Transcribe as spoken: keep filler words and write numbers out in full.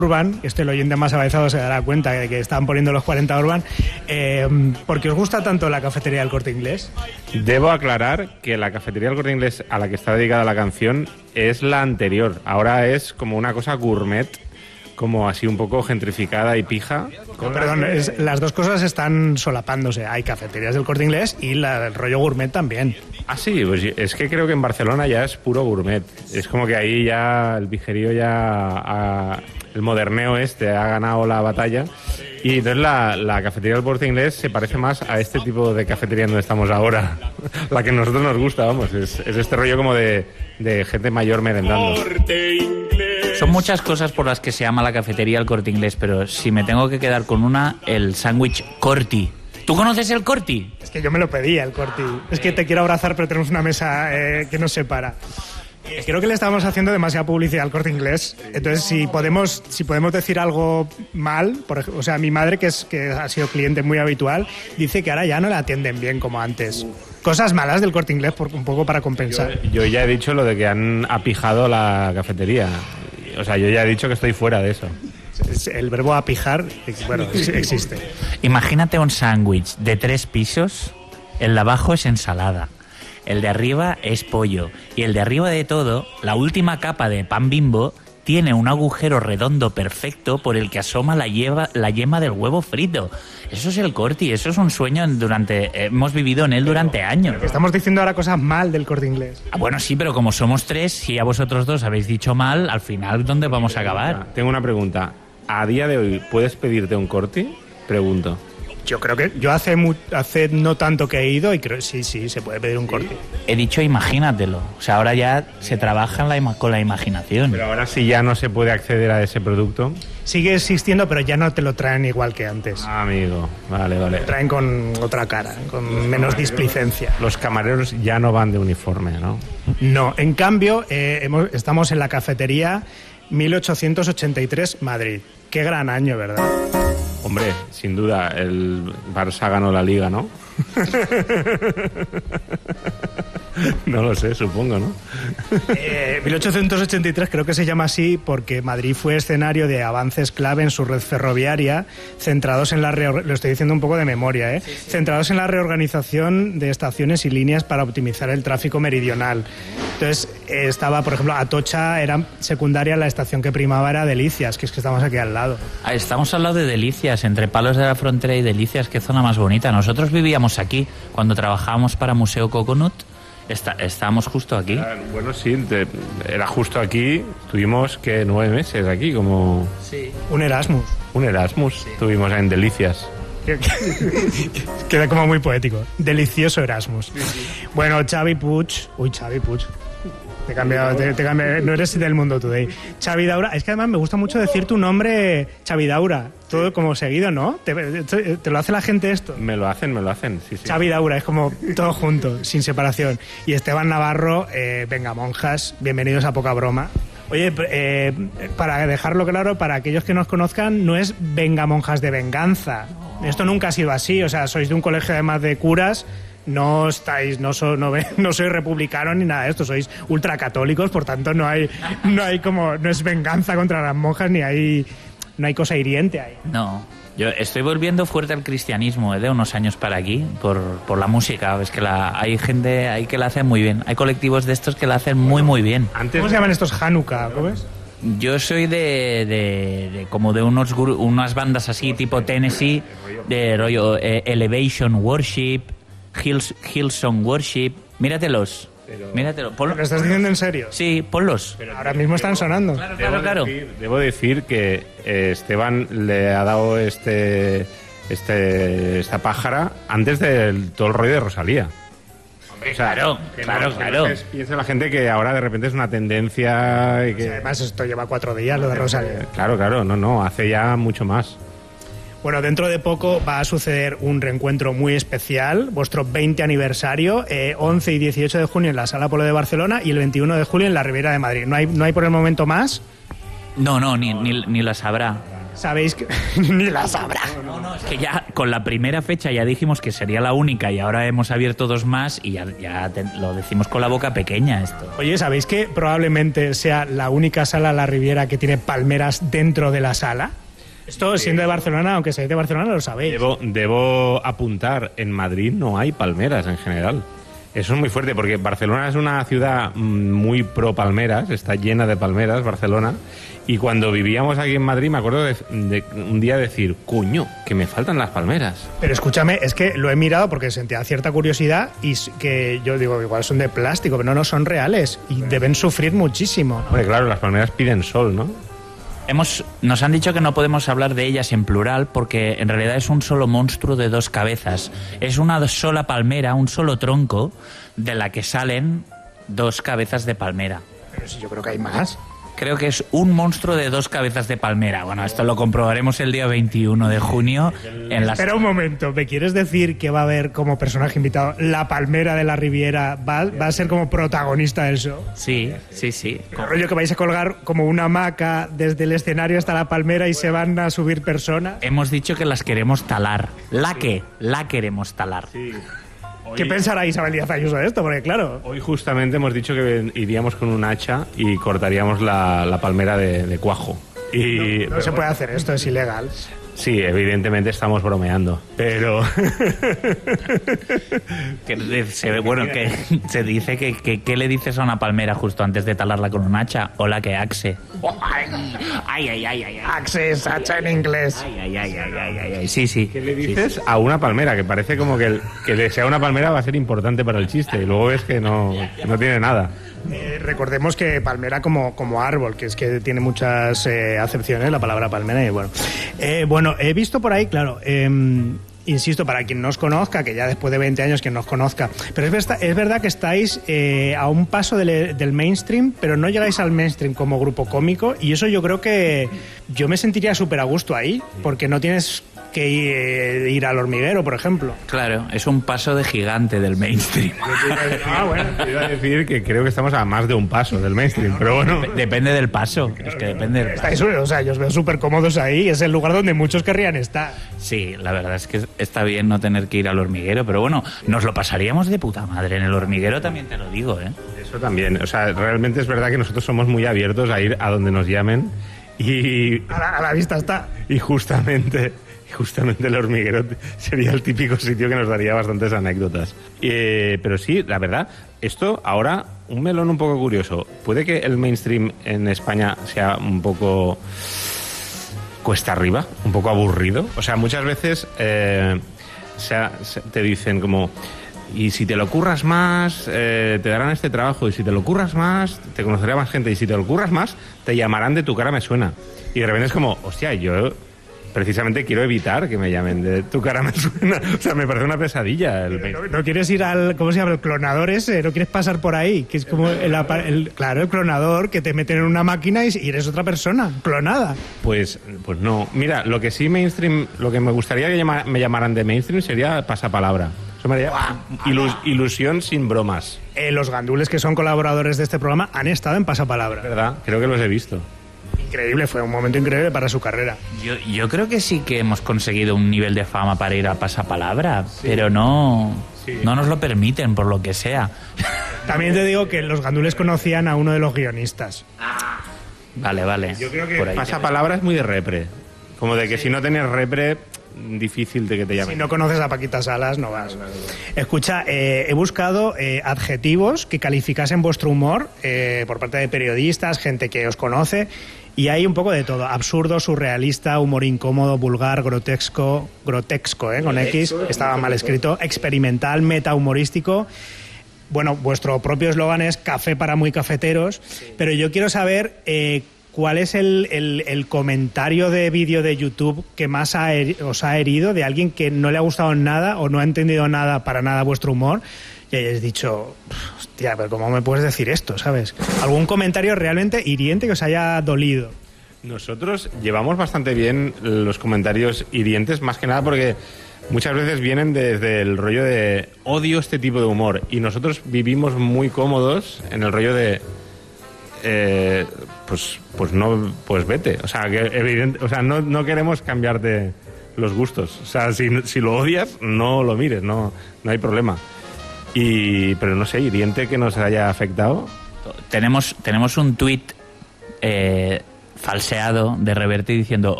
Urban, este el oyente más avanzado se dará cuenta de que estaban poniendo los cuarenta Urban, eh, ¿por qué os gusta tanto la cafetería del Corte Inglés? Debo aclarar que la cafetería del Corte Inglés a la que está dedicada la canción es la anterior, ahora es como una cosa gourmet, como así un poco gentrificada y pija. No, perdón, es, las dos cosas están solapándose, hay cafeterías del Corte Inglés y la, el rollo gourmet también. Ah, sí, pues es que creo que en Barcelona ya es puro gourmet, es como que ahí ya el pijerío ya... Ha, el moderneo este ha ganado la batalla y entonces la, la cafetería del Corte Inglés se parece más a este tipo de cafetería donde estamos ahora, la que a nosotros nos gusta, vamos, es, es este rollo como de, de gente mayor merendando. Son muchas cosas por las que se llama la cafetería el Corte Inglés, pero si me tengo que quedar con una, el sándwich Corti. ¿Tú conoces el Corti? Es que yo me lo pedía, el Corti. Es que te quiero abrazar, pero tenemos una mesa eh, que nos separa. Creo que le estamos haciendo demasiada publicidad al Corte Inglés. Entonces, si podemos, si podemos decir algo mal, por ejemplo, o sea, mi madre, que es que ha sido cliente muy habitual, dice que ahora ya no la atienden bien como antes. Cosas malas del Corte Inglés, por, un poco para compensar. Yo, yo ya he dicho lo de que han apijado la cafetería. O sea, yo ya he dicho que estoy fuera de eso. El verbo apijar, bueno, existe. Imagínate un sándwich de tres pisos, el de abajo es ensalada, el de arriba es pollo y el de arriba de todo, la última capa de pan Bimbo, tiene un agujero redondo perfecto por el que asoma la, yema, la yema del huevo frito. Eso es el Corti, eso es un sueño durante... Hemos vivido en él durante años. Estamos diciendo ahora cosas mal del Corte Inglés. Ah, bueno, sí, pero como somos tres, si a vosotros dos habéis dicho mal, al final, ¿dónde vamos a acabar? Tengo una pregunta. ¿A día de hoy puedes pedirte un Corti? Pregunto. Yo creo que yo hace mu- hace no tanto que he ido y creo sí, sí, se puede pedir un Corti. He dicho imagínatelo. O sea, ahora ya se trabaja en la ima- con la imaginación. Pero ahora sí ya no se puede acceder a ese producto. Sigue existiendo, pero ya no te lo traen igual que antes. Ah, amigo. Vale, vale. Lo traen con otra cara, con menos displicencia. Los camareros ya no van de uniforme, ¿no? No, en cambio, eh, hemos, estamos en la cafetería mil ochocientos ochenta y tres Madrid. Qué gran año, ¿verdad? Hombre, sin duda, el Barça ganó la Liga, ¿no? No lo sé, supongo, ¿no? Eh, mil ochocientos ochenta y tres creo que se llama así porque Madrid fue escenario de avances clave en su red ferroviaria, centrados en la reor- lo estoy diciendo un poco de memoria, ¿eh? Sí, sí. Centrados en la reorganización de estaciones y líneas para optimizar el tráfico meridional. Entonces eh, estaba, por ejemplo, Atocha era secundaria, la estación que primaba era Delicias, que es que estamos aquí al lado. Ah, estamos al lado de Delicias, entre Palos de la Frontera y Delicias, qué zona más bonita. Nosotros vivíamos aquí cuando trabajábamos para Museo Coconut. Está, estábamos justo aquí. Ah, bueno, sí, te, era justo aquí. Tuvimos que nueve meses aquí, como... Sí. Un Erasmus. Un Erasmus, sí. Tuvimos en Delicias. Queda como muy poético. Delicioso Erasmus. Sí, sí. Bueno, Xavi Puig... Uy, Xavi Puig... Te he cambiado, te, te cambiado, no eres del Mundo Today. Xavi Daura, es que además me gusta mucho decir tu nombre, Xavi Daura, todo como seguido, ¿no? ¿Te, te, te lo hace la gente esto? Me lo hacen, me lo hacen, sí, sí. Xavi Daura, es como todo junto, sin separación. Y Esteban Navarro, eh, venga, monjas, bienvenidos a Poca Broma. Oye, eh, para dejarlo claro, para aquellos que nos conozcan, no es venga, monjas de venganza. Esto nunca ha sido así, o sea, sois de un colegio además de curas. No estáis, no, so, no, no sois republicanos ni nada de esto, sois ultracatólicos, por tanto no hay, no hay como, no es venganza contra las monjas ni hay, no hay cosa hiriente ahí. No, yo estoy volviendo fuerte al cristianismo, ¿eh? De unos años para aquí, por, por la música, es que la, hay gente ahí que la hace muy bien, hay colectivos de estos que la hacen muy muy bien. ¿Cómo se llaman estos Hanukkah? ¿Cómo es? Yo soy de, de, de como de unos unas bandas así tipo Tennessee, de rollo eh, Elevation Worship, Hills, Hillsong Worship, míratelos, Pero... míratelos. Ponlos. ¿Lo estás diciendo en serio? Sí, ponlos. Pero ahora mismo están sonando. Claro, claro, claro. Debo decir, debo decir que eh, Esteban le ha dado este, este, esta pájara antes del todo el rollo de Rosalía. Hombre, o sea, claro, claro, no, claro. Es, piensa la gente que ahora de repente es una tendencia y que... O sea, además esto lleva cuatro días, lo de Rosalía. Claro, claro, no, no, hace ya mucho más. Bueno, dentro de poco va a suceder un reencuentro muy especial, vuestro veinte aniversario, eh, once y dieciocho de junio en la Sala Polo de Barcelona y el veintiuno de julio en la Riviera de Madrid. ¿No hay, no hay por el momento más? No, no, ni, ni, ni lo sabrá. Sabéis que ni la sabrá. No, no, es que ya con la primera fecha ya dijimos que sería la única y ahora hemos abierto dos más y ya, ya te, lo decimos con la boca pequeña esto. Oye, ¿sabéis que probablemente sea la única sala La Riviera que tiene palmeras dentro de la sala? Esto, siendo de Barcelona, aunque seáis de Barcelona, lo sabéis. Debo, debo apuntar, en Madrid no hay palmeras en general. Eso es muy fuerte, porque Barcelona es una ciudad muy pro palmeras, está llena de palmeras, Barcelona, y cuando vivíamos aquí en Madrid me acuerdo de, de un día decir, coño, que me faltan las palmeras. Pero escúchame, es que lo he mirado porque sentía cierta curiosidad y que yo digo, igual son de plástico, pero no, no, son reales y deben sufrir muchísimo. Hombre, claro, las palmeras piden sol, ¿no? Hemos, nos han dicho que no podemos hablar de ellas en plural porque en realidad es un solo monstruo de dos cabezas. Es una sola palmera, un solo tronco, de la que salen dos cabezas de palmera. Pero si yo creo que hay más. Creo que es un monstruo de dos cabezas de palmera. Bueno, esto lo comprobaremos el día veintiuno de junio en las... Espera un momento, ¿me quieres decir que va a haber como personaje invitado la palmera de la Riviera? ¿Va, va a ser como protagonista del show? Sí, sí, sí. El rollo que vais a colgar como una hamaca desde el escenario hasta la palmera y se van a subir personas. Hemos dicho que las queremos talar. ¿La qué? La queremos talar. Sí. Hoy, ¿Qué pensará Isabel Díaz Ayuso de esto? Porque claro... Hoy justamente hemos dicho que iríamos con un hacha y cortaríamos la, la palmera de, de cuajo. Y, no, no se puede hacer esto, es ilegal. Sí, evidentemente estamos bromeando, pero... que se, bueno, que se dice que, que ¿qué le dices a una palmera justo antes de talarla con un hacha? Hola, que axe. Ay, ay, ay, ay, ay. Axe es hacha en inglés. Ay, ay, ay, ay, ay, ay, ay. Sí, sí. ¿Qué le dices sí, sí. a una palmera? Que parece como que el, que le sea una palmera va a ser importante para el chiste y luego ves que no, que no tiene nada. Eh, recordemos que palmera como, como árbol, que es que tiene muchas eh, acepciones la palabra palmera y bueno. Eh, bueno, he visto por ahí, claro, eh, insisto, para quien no os conozca, que ya después de veinte años quien no os conozca, pero es verdad, es verdad que estáis eh, a un paso del, del mainstream, pero no llegáis al mainstream como grupo cómico y eso yo creo que yo me sentiría súper a gusto ahí, porque no tienes que ir, ir al Hormiguero, por ejemplo. Claro, es un paso de gigante del mainstream. Ah, bueno, te iba a decir que creo que estamos a más de un paso del mainstream, pero bueno. Depende del paso, es que depende del paso. Estáis, o sea, yo os veo súper cómodos ahí, es el lugar donde muchos querrían estar. Sí, la verdad es que está bien no tener que ir al Hormiguero, pero bueno, nos lo pasaríamos de puta madre en el Hormiguero, también te lo digo, ¿eh? Eso también, o sea, realmente es verdad que nosotros somos muy abiertos a ir a donde nos llamen y... A la, a la vista está. Y justamente... Justamente el Hormiguero sería el típico sitio que nos daría bastantes anécdotas. Eh, pero sí, la verdad, esto ahora, un melón un poco curioso. ¿Puede que el mainstream en España sea un poco cuesta arriba, un poco aburrido? O sea, muchas veces eh, sea, te dicen como... Y si te lo curras más, eh, te darán este trabajo. Y si te lo curras más, te conocerá más gente. Y si te lo curras más, te llamarán de Tu cara me suena. Y de repente es como, hostia, yo... Precisamente quiero evitar que me llamen de Tu cara me suena. O sea, me parece una pesadilla. El... No, no quieres ir al, ¿cómo se llama? El clonador ese, no quieres pasar por ahí, que es como el, el claro, el clonador que te meten en una máquina y eres otra persona, clonada. Pues, pues no. Mira, lo que sí mainstream, lo que me gustaría que llama, me llamaran de mainstream sería pasapalabra. Eso me haría ilus, ilusión sin bromas. Eh, los gandules que son colaboradores de este programa han estado en pasapalabra. ¿Verdad? Creo que los he visto. Increíble, fue un momento increíble para su carrera. Yo, yo creo que sí que hemos conseguido un nivel de fama para ir a pasapalabra, sí. pero no, sí. no nos lo permiten, por lo que sea. También te digo que los gandules conocían a uno de los guionistas. Ah. Vale, vale. Yo creo que pasapalabra es muy de repre. Como de que sí. si no tienes repre, difícil de que te llamen. Si no conoces a Paquita Salas, no vas. Escucha, eh, he buscado eh, adjetivos que calificasen vuestro humor eh, por parte de periodistas, gente que os conoce, y hay un poco de todo. Absurdo, surrealista, humor incómodo, vulgar, grotesco, grotesco, ¿eh? Con X, estaba mal escrito, experimental, metahumorístico. Bueno, vuestro propio eslogan es café para muy cafeteros, pero yo quiero saber... Eh, ¿Cuál es el, el, el comentario de vídeo de YouTube que más ha heri- os ha herido de alguien que no le ha gustado nada o no ha entendido nada para nada vuestro humor? Y hayáis dicho, hostia, pero ¿cómo me puedes decir esto, sabes? ¿Algún comentario realmente hiriente que os haya dolido? Nosotros llevamos bastante bien los comentarios hirientes, más que nada porque muchas veces vienen desde el rollo de odio este tipo de humor y nosotros vivimos muy cómodos en el rollo de... eh, pues pues no pues vete. O sea, que evidente, o sea, no, no queremos cambiarte los gustos. O sea, si, si lo odias, no lo mires, no, no hay problema. Y, pero no sé, hiriente que nos haya afectado. Tenemos, tenemos un tuit eh, falseado de Reverte diciendo